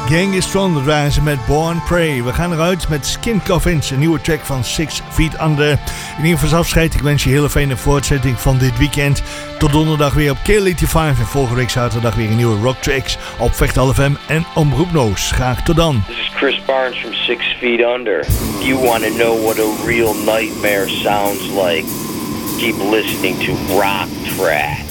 Genghis Khan, dat waren ze met Born Prey. We gaan eruit met Skin Coffins, een nieuwe track van 6 Feet Under. In ieder geval afscheid. Ik wens je een hele fijne voortzetting van dit weekend. Tot donderdag weer op K85 en volgende week zaterdag weer een nieuwe Rock Tracks op Vechtal FM en Omroep Noos. Graag tot dan. This is Chris Barnes from 6 Feet Under. If you want to know what a real nightmare sounds like, keep listening to Rock Track.